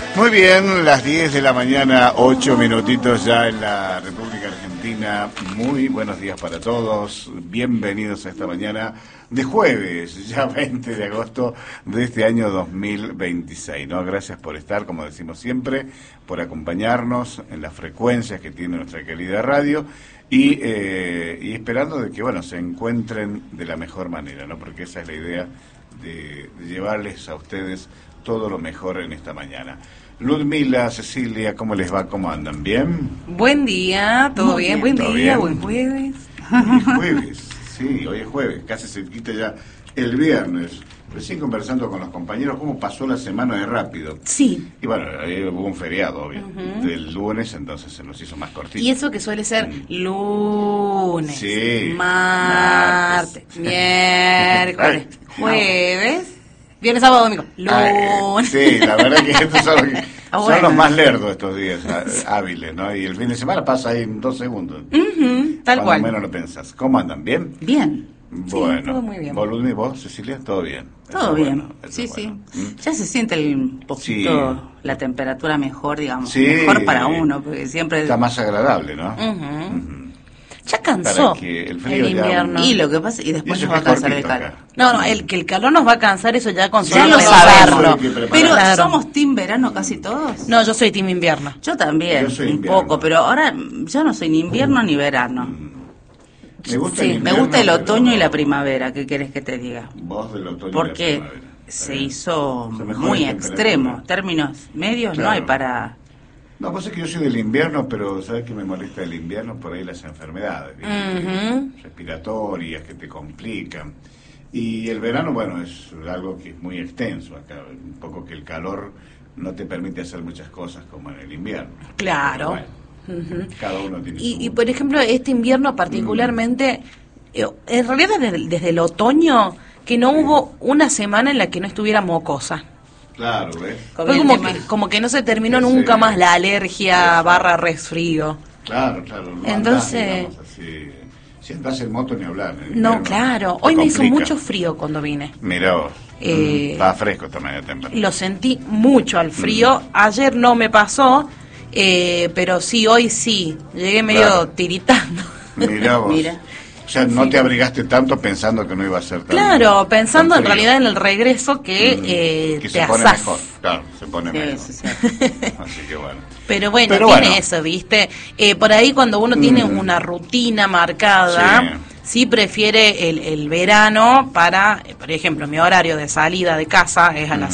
Muy bien, las 10 de la mañana, 8 minutitos ya en la República Argentina. Muy buenos días para todos. Bienvenidos a esta mañana de jueves, ya 20 de agosto de este año 2026. ¿No? Gracias por estar, como decimos siempre, por acompañarnos en las frecuencias que tiene nuestra querida radio y esperando de que, bueno, se encuentren de la mejor manera, ¿no? Porque esa es la idea de llevarles a ustedes todo lo mejor en esta mañana. Ludmila, Cecilia, ¿cómo les va? ¿Cómo andan? ¿Bien? Buen día, ¿todo bien? Buen día, bien? buen jueves. Hoy es jueves, sí, hoy es jueves, casi se quita ya el viernes. Recién conversando con los compañeros cómo pasó la semana de rápido. Sí. Y bueno, ahí hubo un feriado, obvio, del lunes, entonces se nos hizo más cortito. Y eso que suele ser lunes, sí, martes, miércoles, jueves, viernes, sábado, domingo, lunes. Sí, la verdad que estos son, Bueno. los más lerdos estos días hábiles, ¿no? Y el fin de semana pasa ahí en 2 segundos. Tal cual. Cuando menos lo pensás. ¿Cómo andan? ¿Bien? Bien. Bueno. Sí, todo muy bien. ¿Vos, vos, Cecilia? ¿Todo bien? Todo Eso es bien. bueno, eso Sí, es sí. bueno. Ya se siente un poquito Sí. la temperatura mejor, digamos. Sí. Mejor para uno, porque siempre... Está más agradable, ¿no? Ya cansó Para que el frío ya- invierno. Y lo que pasa, y después Y eso nos va a que es cansar el cortito calor. acá. No, el calor nos va a cansar, eso ya con Sí, solo Ya lo pensarlo. sabemos. Hay que preparar. Pero Claro. somos team verano casi todos. No, yo soy team invierno. Yo también, Yo soy un invierno. poco, pero ahora ya no soy ni invierno ni verano. Me gusta Sí, el me invierno, gusta el pero otoño y la primavera, ¿qué querés que te diga? Vos del otoño y la Porque primavera. Está se bien. hizo O sea, mejores muy temperaturas. extremo, términos medios no Claro. hay para... No, pues es que yo soy del invierno, pero ¿sabes qué me molesta del invierno? Por ahí las enfermedades, ¿viste? Respiratorias que te complican. Y el verano, bueno, es algo que es muy extenso acá, un poco que el calor no te permite hacer muchas cosas como en el invierno. Claro. Pero bueno, cada uno tiene Y su... por ejemplo, este invierno particularmente, en realidad desde el otoño, que no hubo una semana en la que no estuviera mocosa. Claro, ¿ves? Fue como que no se terminó Sí, nunca sí. más la alergia Exacto. / resfrío. Claro, claro. No Entonces- andás, digamos, así. Si andás en moto ni hablar. en No, invierno claro. te Hoy me hizo complica. mucho frío cuando vine. Mirá vos. Estaba fresco también de temprano. Lo sentí mucho al frío. Ayer no me pasó, pero sí, hoy sí. Llegué medio Claro. tiritando. Mirá vos. Mira. O sea, no te abrigaste tanto pensando que no iba a ser tan... Claro, pensando tan en frío. realidad en el regreso que Que te se pone asás. mejor. Claro, se pone Sí, mejor. sí, sí. Así que bueno. Pero bueno, Pero tiene bueno. eso, ¿viste? Por ahí cuando uno tiene una rutina marcada, sí prefiere el verano para, por ejemplo, mi horario de salida de casa es a las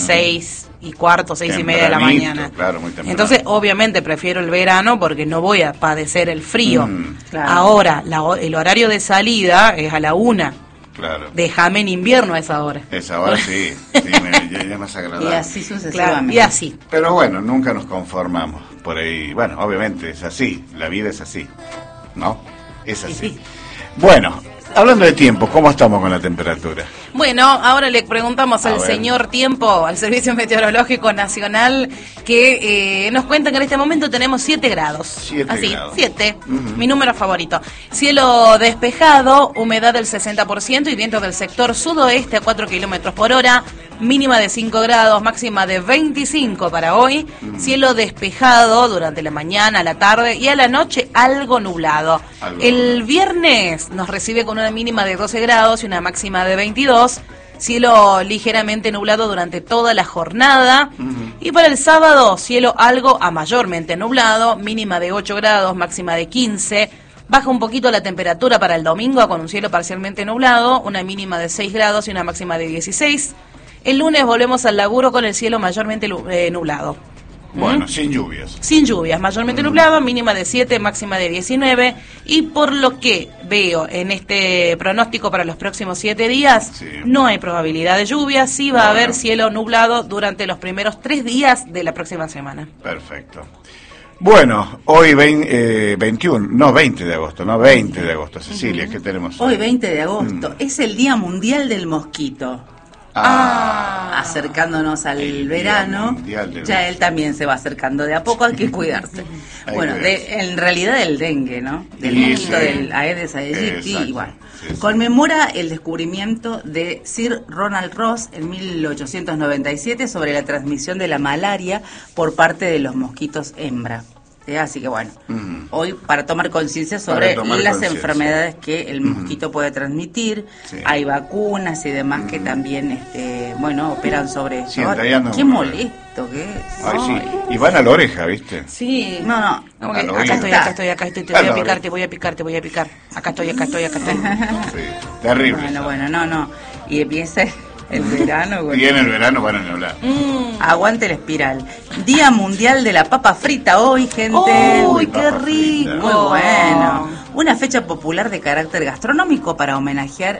6:15, 6:30 de la Tempranito, mañana. claro, muy temprano. Entonces, obviamente prefiero el verano porque no voy a padecer el frío. Claro. Ahora, el horario de salida es a la 1. Claro. Déjame en invierno a esa hora. Esa hora sí. Ya más agradable. Y así Claro, sucesivamente. y así. Pero bueno, nunca nos conformamos por ahí. Bueno, obviamente es así, la vida es así, ¿no? Es así. Sí. Bueno, hablando de tiempo, ¿cómo estamos con la temperatura? Bueno, ahora le preguntamos A al ver. señor Tiempo, al Servicio Meteorológico Nacional, que nos cuenta que en este momento tenemos 7 grados. 7 Así, grados. 7, mi número favorito. Cielo despejado, humedad del 60% y viento del sector sudoeste a 4 kilómetros por hora, mínima de 5 grados, máxima de 25 para hoy. Cielo despejado durante la mañana, la tarde y a la noche algo nublado. Algo El nublado. viernes nos recibe con una mínima de 12 grados y una máxima de 22. Cielo ligeramente nublado durante toda la jornada. Y para el sábado, cielo algo a mayormente nublado, mínima de 8 grados, máxima de 15. Baja un poquito la temperatura para el domingo con un cielo parcialmente nublado, una mínima de 6 grados y una máxima de 16. El lunes volvemos al laburo con el cielo mayormente nublado. Bueno, sin lluvias. Sin lluvias, mayormente nublado, mínima de 7, máxima de 19. Y por lo que veo en este pronóstico para los próximos 7 días, Sí. no hay probabilidad de lluvia, sí va a Bueno. haber cielo nublado durante los primeros 3 días de la próxima semana. Perfecto. Bueno, hoy 21, no 20 de agosto, no 20 de agosto. Cecilia, ¿qué tenemos Hoy, 20 de agosto, es el Día Mundial del Mosquito. acercándonos al El verano, Día Mundial del ya Dengue. él también se va acercando de a poco, hay que cuidarse. Hay que Bueno, cuidarse. en realidad del dengue, ¿no? Del Sí, mosquito sí. del Aedes aegypti, Exacto. y bueno. Sí, sí. Conmemora el descubrimiento de Sir Ronald Ross en 1897 sobre la transmisión de la malaria por parte de los mosquitos hembra. Así que bueno, hoy para tomar conciencia sobre Para tomar las conciencia. enfermedades que el mosquito puede transmitir, Sí. hay vacunas y demás que también, bueno, operan sobre eso. Sí, ahí andamos. Qué molesto que es. Ay, sí. Y van a la oreja, ¿viste? Sí. No, Como A que, lo acá oído. estoy, acá estoy, acá estoy, te A voy a lo picar, oído. te voy a picar, te voy a picar. Acá estoy, acá estoy, acá estoy. Sí. Terrible. bueno, no. Y empieza el verano, bueno. Y en el verano van a hablar. Aguante la espiral. Día Mundial de la Papa Frita hoy, gente. ¡Uy, qué papa rico! frita. Muy bueno. Una fecha popular de carácter gastronómico para homenajear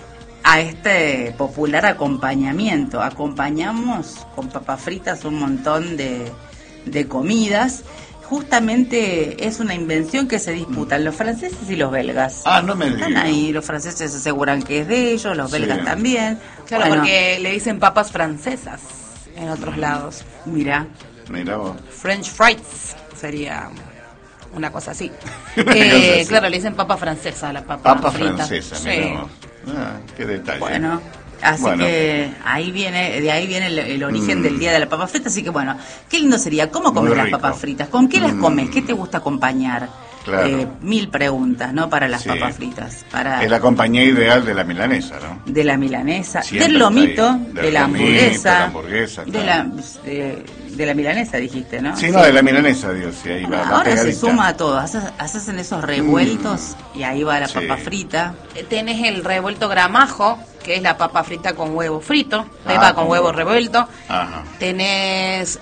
a este popular acompañamiento. Acompañamos con papas fritas un montón de comidas. Justamente es una invención que se disputan los franceses y los belgas. Ah, no me Están digas. ahí, los franceses aseguran que es de ellos, los belgas Sí. también. Claro, Bueno, porque le dicen papas francesas en otros lados. mira, Mirá vos. French fries sería una cosa así. Una cosa así. Claro, le dicen papa francesa a la papa, Papa frita. francesa, Sí. mirá vos. Ah, qué detalle. bueno, así Bueno. que de ahí viene el origen del día de la papa frita, así que bueno, qué lindo sería, ¿cómo comes Muy las rico. papas fritas? ¿Con qué las comes? ¿Qué te gusta acompañar? Claro. 1000 preguntas, ¿no? Para las Sí. papas fritas, para Es la compañía ideal de la milanesa, ¿no? de la milanesa, Siempre del lomito, está ahí. de Del la lomito, hamburguesa, la hamburguesa, de claro. de la milanesa dijiste, ¿no? Sí, no, de la milanesa, Dios, sí, ahí va. Ahora se pegadita. suma a todo, haces en esos revueltos y ahí va la Sí. papa frita. Tenés el revuelto gramajo, que es la papa frita con huevo frito, Ah, pepa con con huevo huevo. revuelto. Ajá. Tenés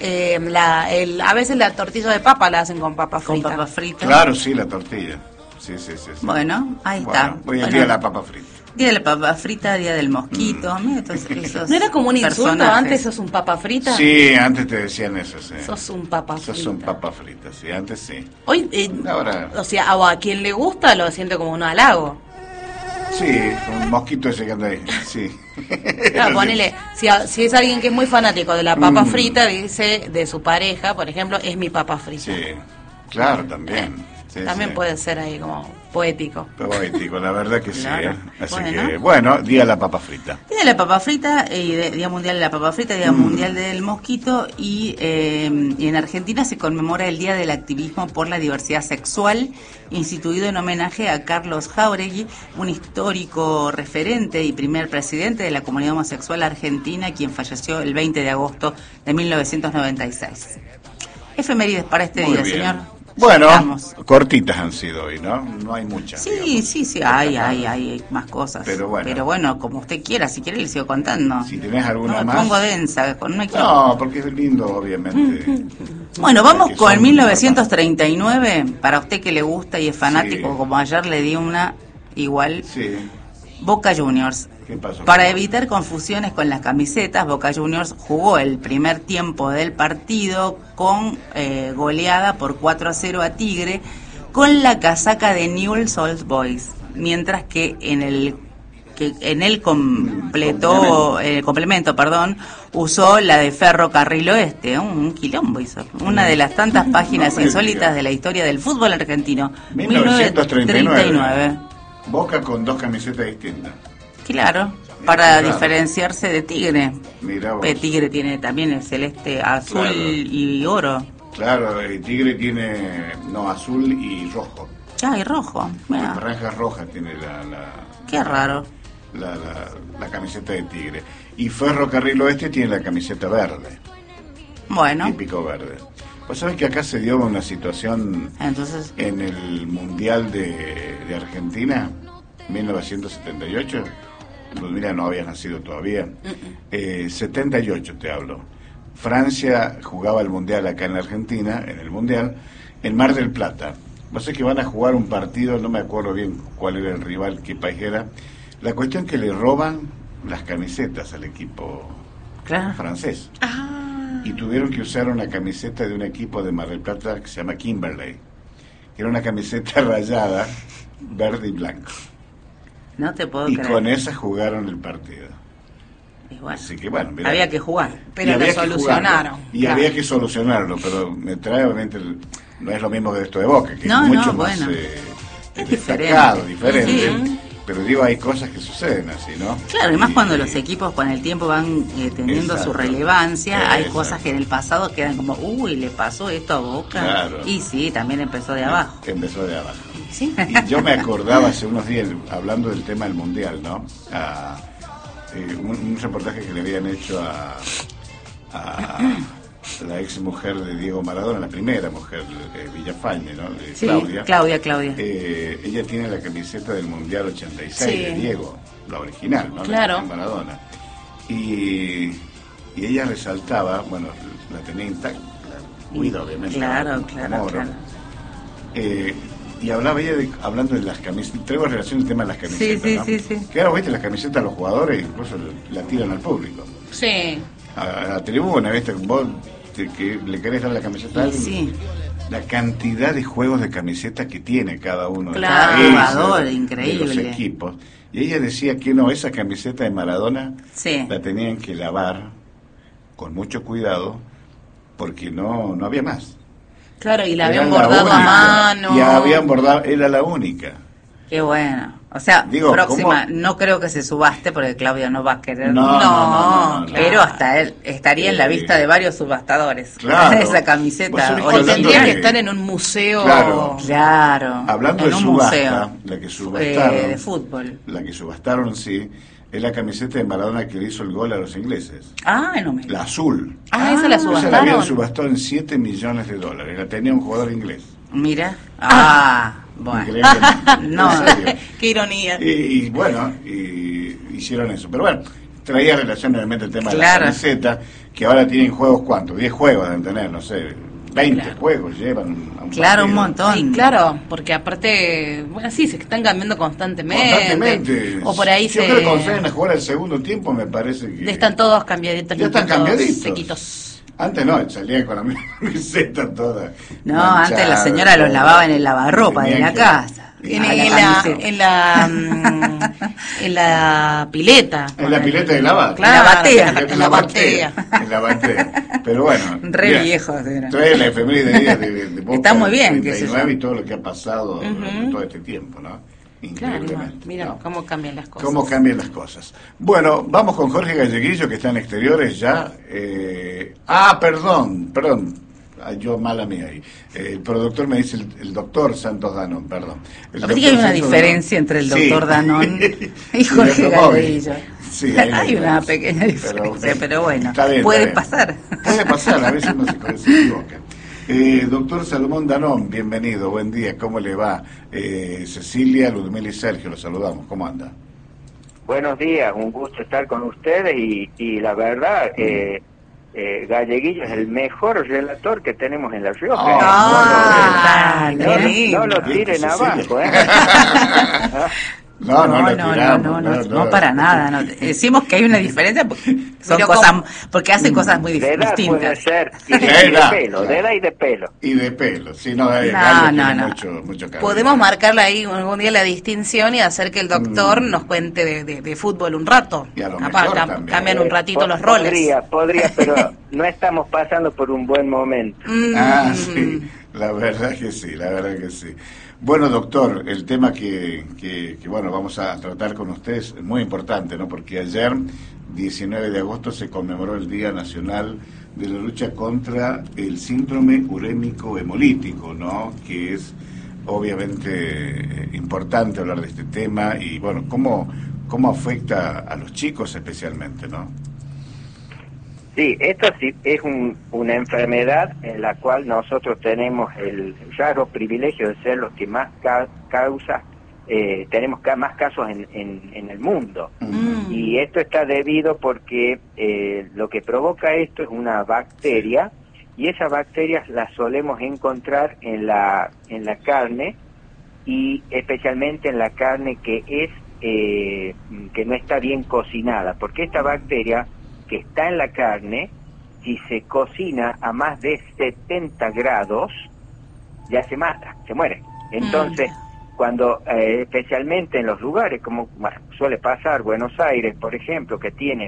a veces la tortilla de papa la hacen con papa Con frita. papa frita. Claro, sí, la tortilla. Sí, sí, sí. sí. Bueno, ahí Bueno, está. hoy es Bueno, día de la papa frita. Día de la papa frita, día del mosquito. Mira, esos ¿No era como un insulto personajes. antes sos un papa frita? Sí, antes te decían eso, sí. Sos un papa frita. Sos un papa frita, sí, antes sí. Hoy, Ahora- o sea, o a quien le gusta lo siente como un halago. Sí, un mosquito ese que anda ahí, sí. Claro, ponele, si es alguien que es muy fanático de la papa frita, dice de su pareja, por ejemplo, es mi papa frita. Sí, claro, también. Sí, También sí. puede ser ahí como poético. Poético, la verdad que Claro. sí. Así Bueno. que, bueno, día de la papa frita. Día de la papa frita, Día Mundial de la Papa Frita, Día Mundial del Mosquito y en Argentina se conmemora el Día del Activismo por la Diversidad Sexual, instituido en homenaje a Carlos Jáuregui, un histórico referente y primer presidente de la comunidad homosexual argentina, quien falleció el 20 de agosto de 1996. Efemérides para este Muy día, bien. señor. Bueno, Vamos. cortitas han sido hoy, ¿no? No hay muchas. Sí, digamos. sí, hay más cosas. Pero bueno. Como usted quiera, si quiere le sigo contando. Si tenés alguna no me más. pongo densa, no me quiero. No, porque es lindo, obviamente. Bueno, vamos Que con son 1939, para usted que le gusta y es fanático, Sí. como ayer le di una igual, Sí. Boca Juniors. ¿Qué pasó? Para evitar confusiones con las camisetas, Boca Juniors jugó el primer tiempo del partido con goleada por 4-0 a Tigre con la casaca de Newell's Old Boys, mientras que en el complemento, usó la de Ferrocarril Oeste, un quilombo hizo, una de las tantas páginas No me insólitas digas. de la historia del fútbol argentino. 1939. Boca con dos camisetas distintas. Claro, para Claro. diferenciarse de Tigre. Mirá vos. Tigre tiene también el celeste, azul Claro. y oro. Claro, el Tigre tiene, no, azul y rojo. Ah, y rojo. Mira, Franjas rojas tiene qué raro. la camiseta de Tigre. Y Ferrocarril Oeste tiene la camiseta verde, Bueno, típico verde. Vos sabés que acá se dio una situación entonces, en el Mundial de Argentina, 1978. Pues mira, no habías nacido todavía. 78 te hablo. Francia jugaba el Mundial acá en la Argentina, en el Mundial, en Mar del Plata. Vos sabés que van a jugar un partido, no me acuerdo bien cuál era el rival, qué país era. La cuestión que le roban las camisetas al equipo claro. francés. Y tuvieron que usar una camiseta de un equipo de Mar del Plata que se llama Kimberley, que era una camiseta rayada, verde y blanco. No te puedo Y creer. con esa jugaron el partido. Y bueno, así que bueno, mirá. había que jugar. Pero Y lo había que solucionaron. jugarlo, y había que solucionarlo, pero me trae obviamente, no es lo mismo que esto de Boca, que No, es mucho no, más bueno. es diferente. diferente. Sí. Pero digo, hay cosas que suceden así, ¿no? Claro, y más cuando los equipos con el tiempo van teniendo Exacto. su relevancia, hay Exacto. cosas que en el pasado quedan como, uy, le pasó esto a Boca. Claro. Y sí, también empezó de abajo. Empezó de abajo. Sí. Y yo me acordaba hace unos días, hablando del tema del Mundial, ¿no? Un reportaje que le habían hecho a la ex mujer de Diego Maradona, la primera mujer de Villafañe, ¿no? De Sí, Claudia. Claudia. Ella tiene la camiseta del Mundial 86 Sí. de Diego, la original, ¿no? Claro. La de Maradona. Y ella resaltaba, bueno, la tenía intacta, la cuida obviamente. Claro, como claro, oro. claro. Y hablaba ella hablando de las camisetas, traigo en relación al tema de las camisetas, Sí, ¿no? sí. Que ahora, viste, las camisetas de los jugadores incluso la tiran al público. Sí. A la tribuna, viste, vos que le querés dar la camiseta a alguien. Sí. La cantidad de juegos de camiseta que tiene cada uno de Claro. los países, Jugador, de increíble. los equipos. Y ella decía que no, esa camiseta de Maradona Sí. la tenían que lavar con mucho cuidado porque no había más. Claro, y la Era habían la bordado a única. mano. Y habían bordado, era la única. Qué bueno. O sea, Digo, próxima, ¿cómo? no creo que se subaste porque Claudia no va a querer. No, Pero hasta él estaría en la vista de varios subastadores. Claro. Esa camiseta. Vos sabés que O hablando tendría de- que estar en un museo. Claro. Claro. Hablando en de un subasta, museo. la que subastaron, de fútbol. la que subastaron, sí, es la camiseta de Maradona que le hizo el gol a los ingleses. Ah, no me. La azul. Ah, esa la Esa la habían subastaron. subastado en 7 millones de dólares. La tenía un jugador inglés. Mira. Bueno. Increíblemente. No. En serio. Qué ironía. Y bueno, hicieron eso. Pero bueno, traía relación obviamente el tema de la Claro. camiseta, que ahora tienen juegos, ¿cuántos? 10 juegos deben tener, no sé, 20 Claro. juegos llevan a un Claro, un partido. montón. Sí, claro, porque aparte, bueno, sí, se están cambiando constantemente. Constantemente. O por ahí Yo creo que cuando salen a jugar el segundo tiempo me parece que... están todos cambiaditos. Ya están limpitos, cambiaditos. sequitos. Antes no, salían con la misma camiseta toda. No, manchada, antes la señora los todo. lavaba en el lavarropa de Tenían la que- casa. En, Ah, en camiseta. en la pileta. En la pileta de lavar. Claro, En la batea. En la batea. En la batea. Pero bueno. Re mira, viejos eran. Trae la efeméride de Boca Está muy bien, qué sé 39 yo. y todo lo que ha pasado durante todo este tiempo, ¿no? Claro, Increíblemente. mira ¿no? cómo cambian las cosas. ¿Cómo cambian las cosas? Bueno, vamos con Jorge Galleguillo, que está en exteriores ya. Perdón. Yo mala mía ahí. El productor me dice el doctor Santos Danón, perdón. El Aparte que doctor hay una Santos diferencia Danón. entre el Sí. doctor Danón y Jorge el automóvil. Galleguillo. Sí, hay una diferencia. pequeña diferencia, pero bueno, está bien, puede está bien. pasar. Puede pasar, a veces uno se equivoca. Doctor Salomón Danón, bienvenido, buen día, ¿cómo le va? Cecilia, Ludmila y Sergio, los saludamos, ¿cómo anda? Buenos días, un gusto estar con ustedes y la verdad, Galleguillo es el mejor relator que tenemos en La Rioja. Ah, no, qué no, lindo. No lo tiren Cecilia. abajo, ¿eh? No, lo tiramos, no, para nada. No. Decimos que hay una diferencia porque son Pero cosas, ¿cómo? porque hacen cosas muy De edad puede distintas. ser, y De de edad, pelo, de edad y de pelo. Y de pelo, sí, no, Gallo No, tiene no. mucho cabello. Podemos marcarle ahí algún día la distinción y hacer que el doctor nos cuente de fútbol un rato. Y a lo Capaz, mejor también. cambian un ratito los roles. Podría, pero no estamos pasando por un buen momento. Ah, sí, la verdad que sí. Bueno, doctor, el tema que bueno, vamos a tratar con ustedes es muy importante, ¿no? Porque ayer, 19 de agosto, se conmemoró el Día Nacional de la Lucha contra el Síndrome Urémico Hemolítico, ¿no? Que es obviamente importante hablar de este tema y, bueno, cómo afecta a los chicos especialmente, ¿no? Sí, esto sí es una enfermedad en la cual nosotros tenemos el raro privilegio de ser los que más tenemos más casos en el mundo. Y esto está debido porque lo que provoca esto es una bacteria, y esas bacterias las solemos encontrar en la carne, y especialmente en la carne que no está bien cocinada, porque esta bacteria que está en la carne, si se cocina a más de 70 grados, ya se mata, se muere. Entonces, cuando, especialmente en los lugares, como suele pasar, Buenos Aires, por ejemplo, que tiene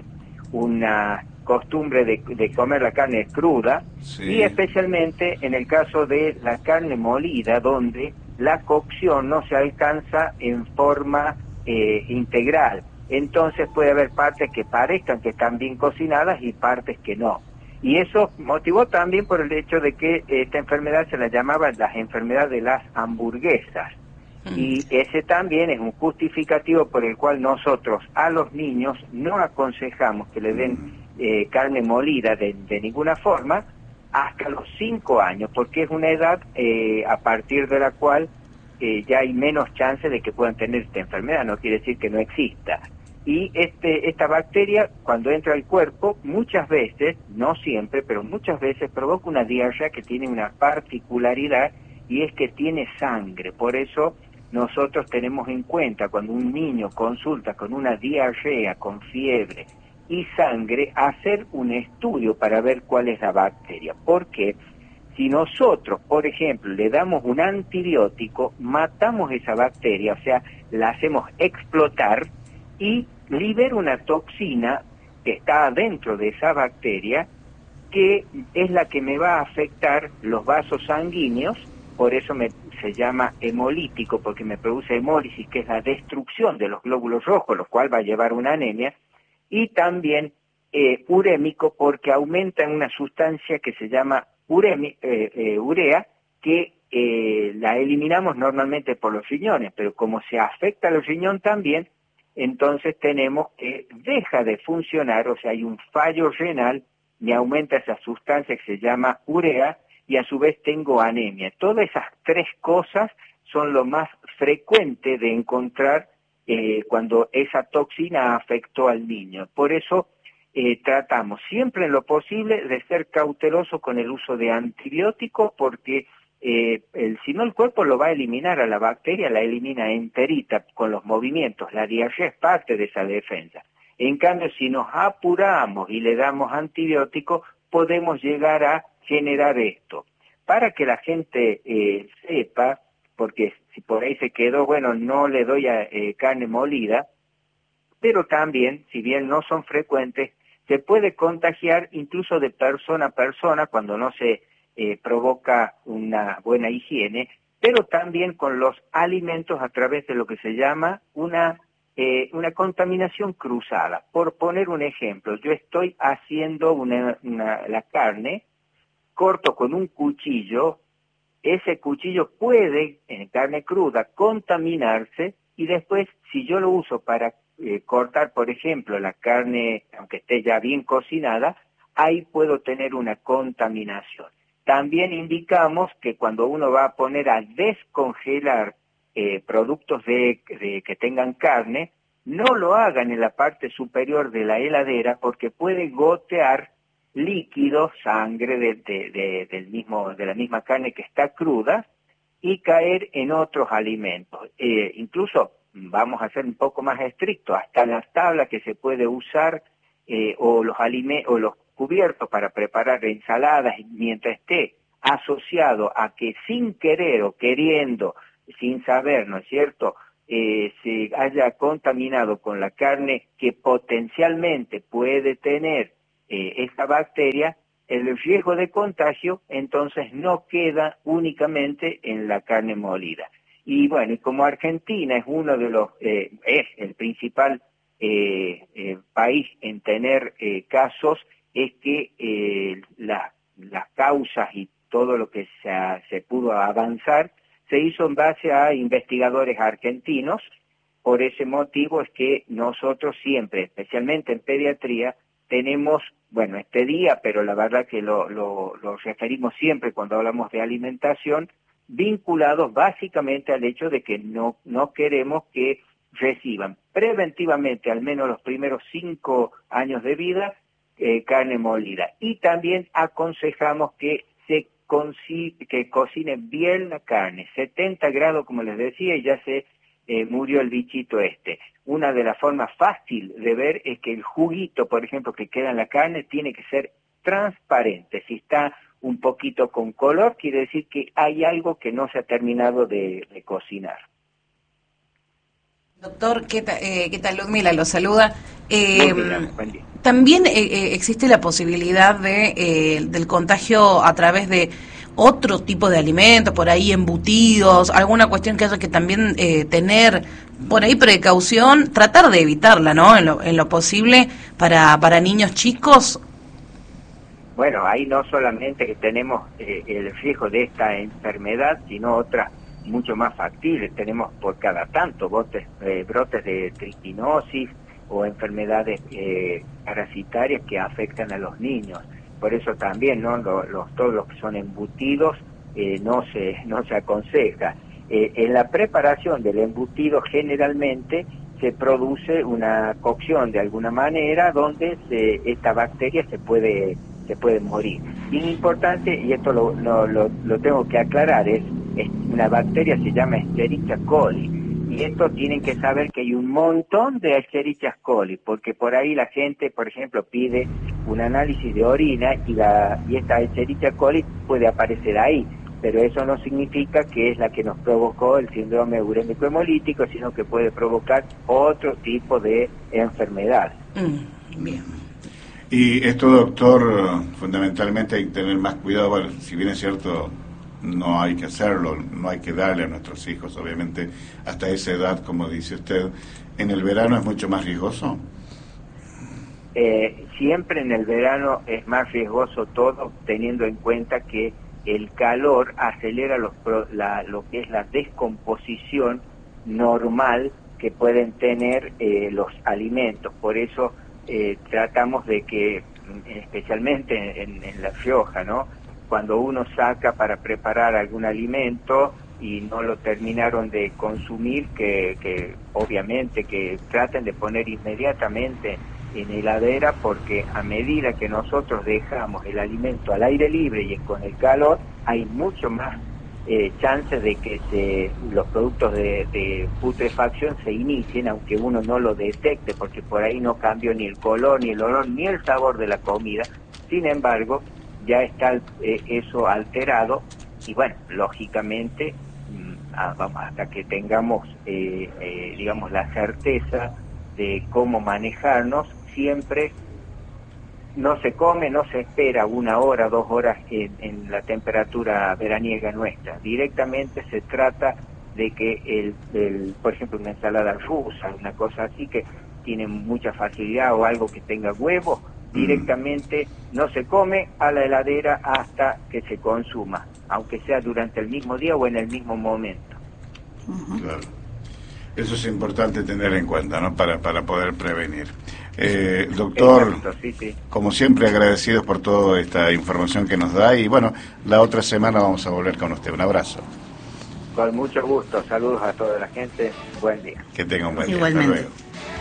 una costumbre de comer la carne cruda, Sí. y especialmente en el caso de la carne molida, donde la cocción no se alcanza en forma integral. Entonces puede haber partes que parezcan que están bien cocinadas y partes que no. Y eso motivó también por el hecho de que esta enfermedad se la llamaba las enfermedades de las hamburguesas. Y ese también es un justificativo por el cual nosotros a los niños no aconsejamos que le den carne molida de ninguna forma hasta los 5 años, porque es una edad a partir de la cual ya hay menos chance de que puedan tener esta enfermedad, no quiere decir que no exista. Y esta bacteria, cuando entra al cuerpo, muchas veces, no siempre, pero muchas veces provoca una diarrea que tiene una particularidad, y es que tiene sangre. Por eso nosotros tenemos en cuenta, cuando un niño consulta con una diarrea, con fiebre y sangre, hacer un estudio para ver cuál es la bacteria. Porque si nosotros, por ejemplo, le damos un antibiótico, matamos esa bacteria, o sea, la hacemos explotar y libera una toxina que está adentro de esa bacteria, que es la que me va a afectar los vasos sanguíneos. Por eso se llama hemolítico, porque me produce hemólisis, que es la destrucción de los glóbulos rojos, lo cual va a llevar una anemia, y también urémico, porque aumenta en una sustancia que se llama urea, que la eliminamos normalmente por los riñones, pero como se afecta a los riñones también, entonces tenemos que deja de funcionar, o sea, hay un fallo renal, me aumenta esa sustancia que se llama urea, y a su vez tengo anemia. Todas esas tres cosas son lo más frecuente de encontrar cuando esa toxina afectó al niño. Por eso tratamos siempre en lo posible de ser cautelosos con el uso de antibióticos, porque si no el cuerpo lo va a eliminar a la bacteria, la elimina enterita con los movimientos. La diarrea es parte de esa defensa. En cambio, si nos apuramos y le damos antibióticos, podemos llegar a generar esto. Para que la gente sepa, porque si por ahí se quedó, bueno, no le doy carne molida, pero también, si bien no son frecuentes, se puede contagiar incluso de persona a persona cuando no se provoca una buena higiene, pero también con los alimentos a través de lo que se llama una contaminación cruzada. Por poner un ejemplo, yo estoy haciendo la carne, corto con un cuchillo, ese cuchillo puede, en carne cruda, contaminarse, y después, si yo lo uso para cortar, por ejemplo, la carne, aunque esté ya bien cocinada, ahí puedo tener una contaminación. También indicamos que cuando uno va a poner a descongelar productos que tengan carne, no lo hagan en la parte superior de la heladera, porque puede gotear líquido, sangre de la misma carne que está cruda, y caer en otros alimentos. Incluso vamos a ser un poco más estrictos, hasta la tabla que se puede usar o los cubiertos para preparar ensaladas, mientras esté asociado a que sin querer o queriendo, sin saber, ¿no es cierto?, se haya contaminado con la carne que potencialmente puede tener esta bacteria, el riesgo de contagio entonces no queda únicamente en la carne molida. Y bueno, y como Argentina es uno de los, es el principal país en tener casos, es que las causas y todo lo que se pudo avanzar se hizo en base a investigadores argentinos. Por ese motivo es que nosotros siempre, especialmente en pediatría, tenemos, bueno, este día, pero la verdad que lo referimos siempre cuando hablamos de alimentación, vinculados básicamente al hecho de que no queremos que reciban preventivamente, al menos los primeros 5 años de vida, carne molida. Y también aconsejamos que cocinen bien la carne, 70 grados, como les decía, y ya se murió el bichito este. Una de las formas fácil de ver es que el juguito, por ejemplo, que queda en la carne, tiene que ser transparente. Si está un poquito con color, quiere decir que hay algo que no se ha terminado de cocinar. Doctor, ¿qué tal? Ludmila lo saluda. Buen día. También existe la posibilidad del contagio a través de otro tipo de alimentos, por ahí embutidos, alguna cuestión que haya que también tener por ahí precaución, tratar de evitarla, ¿no? En lo posible para niños chicos. Bueno, ahí no solamente que tenemos el riesgo de esta enfermedad, sino otras mucho más factibles. Tenemos por cada tanto brotes de triquinosis o enfermedades parasitarias que afectan a los niños. Por eso también, ¿no? Todos los que son embutidos no se aconseja. En la preparación del embutido generalmente se produce una cocción de alguna manera donde esta bacteria se puede morir. Bien importante, y esto lo tengo que aclarar, es una bacteria, se llama Escherichia coli, y esto tienen que saber que hay un montón de Escherichia coli, porque por ahí la gente, por ejemplo, pide un análisis de orina y esta Escherichia coli puede aparecer ahí, pero eso no significa que es la que nos provocó el síndrome urémico hemolítico, sino que puede provocar otro tipo de enfermedad. Bien. Y esto, doctor, fundamentalmente hay que tener más cuidado. Bueno, si bien es cierto, no hay que hacerlo, no hay que darle a nuestros hijos, obviamente, hasta esa edad, como dice usted. ¿En el verano es mucho más riesgoso? Siempre en el verano es más riesgoso todo, teniendo en cuenta que el calor acelera lo que es la descomposición normal que pueden tener los alimentos. Por eso tratamos de que, especialmente en La Rioja, ¿no? Cuando uno saca para preparar algún alimento y no lo terminaron de consumir, que obviamente que traten de poner inmediatamente en heladera, porque a medida que nosotros dejamos el alimento al aire libre y con el calor, hay mucho más chances de que los productos de putrefacción se inicien, aunque uno no lo detecte, porque por ahí no cambió ni el color, ni el olor, ni el sabor de la comida. Sin embargo, ya está eso alterado y bueno, lógicamente, hasta que tengamos, digamos, la certeza de cómo manejarnos, siempre no se come, no se espera 1 hora, 2 horas en la temperatura veraniega nuestra. Directamente se trata de que, por ejemplo, una ensalada rusa, una cosa así que tiene mucha facilidad, o algo que tenga huevo, directamente no se come a la heladera hasta que se consuma, aunque sea durante el mismo día o en el mismo momento. Claro. Eso es importante tener en cuenta, ¿no? Para poder prevenir. Doctor, exacto, sí. Como siempre, agradecidos por toda esta información que nos da, y bueno, la otra semana vamos a volver con usted. Un abrazo. Con mucho gusto, saludos a toda la gente, buen día. Que tenga un buen día. Igualmente. Hasta luego.